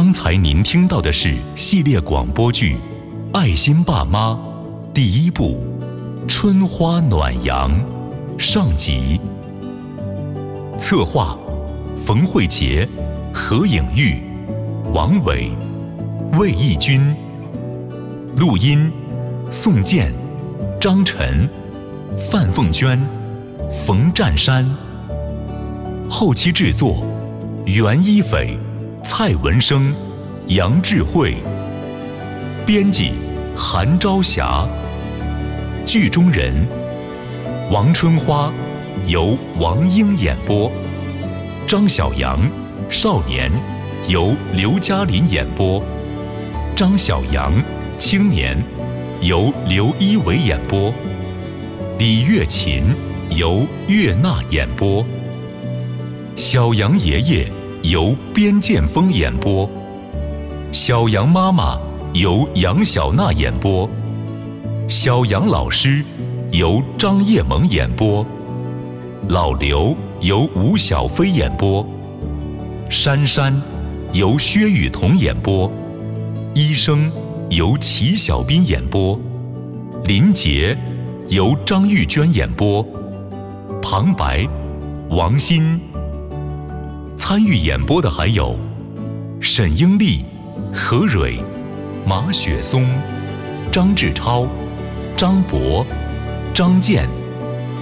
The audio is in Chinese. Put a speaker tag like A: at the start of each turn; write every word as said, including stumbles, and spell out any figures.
A: 刚才您听到的是系列广播剧《爱心爸妈》第一部《春花暖阳》上集。策划：冯慧杰、何颖玉、王伟、魏义军。录音：宋健、张晨、范凤娟、冯占山。后期制作：袁一斐、蔡文生、杨智慧。编辑：韩朝霞。剧中人：王春花由王英演播，张小阳少年由刘嘉林演播，张小阳青年由刘一伟演播，李月琴由岳娜演播，小杨爷爷由边建峰演播，小杨妈妈由杨小娜演播，小杨老师由张叶萌演播，老刘由吴小飞演播，珊珊由薛雨桐演播，医生由齐小斌演播，林杰由张玉娟演播，旁白王鑫。参与演播的还有沈英丽、何蕊、马雪松、张志超、张博、张健、